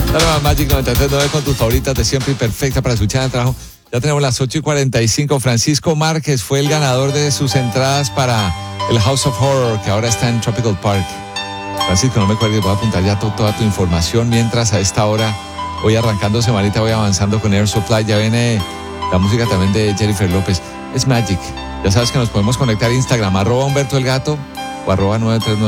Dale, Magic 93.9 con tus favoritas de siempre y perfecta para escuchar el trabajo. Ya tenemos las 8:45. Francisco Márquez fue el ganador de sus entradas para el House of Horror, que ahora está en Tropical Park. Francisco, no me cuelgues, voy a apuntar ya toda tu información mientras a esta hora voy arrancando semanita, voy avanzando con Air Supply. Ya viene la música también de Jennifer López. Es Magic. Ya sabes que nos podemos conectar a Instagram, @Humberto el Gato o @939.